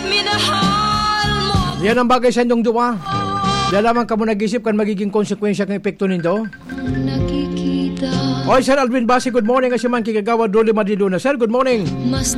Yan ang bagay sa inyong duwa. Di lamang ka mo nag-isip kan magiging konsekwensya ng epekto nindo. Oy, Sir Alvin Basi, good morning. Kasi man kikagawa Doli Madiduna. Sir, good morning.